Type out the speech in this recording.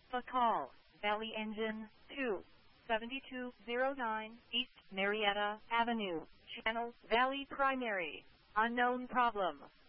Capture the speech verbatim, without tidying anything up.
The call, Valley Engine two, seventy-two oh nine East Marietta Avenue, Channel Valley Primary, unknown problem.